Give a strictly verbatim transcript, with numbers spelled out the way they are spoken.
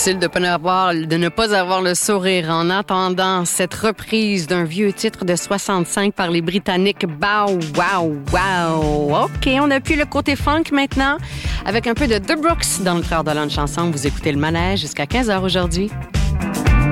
Difficile de, pas avoir, de ne pas avoir le sourire en entendant cette reprise d'un vieux titre de soixante-cinq par les Britanniques. Bow, wow, wow. OK, on appuie le côté funk maintenant avec un peu de The Brooks dans notre heure de lunch ensemble. Vous écoutez le manège jusqu'à quinze heures aujourd'hui.